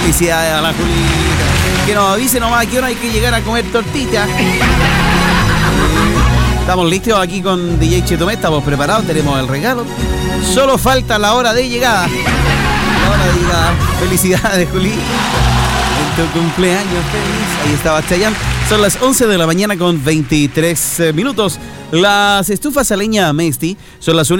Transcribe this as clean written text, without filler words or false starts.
Felicidades a la Julita. Que nos avise nomás a qué hora hay que llegar a comer tortita. Estamos listos aquí con DJ Chetomé, estamos preparados, tenemos el regalo. Solo falta la hora de llegada. La hora de llegada. Felicidades, Juli. En tu cumpleaños feliz. Ahí estaba Chayanne. Son las 11 de la mañana con 23 minutos. Las estufas a leña Mesti son las únicas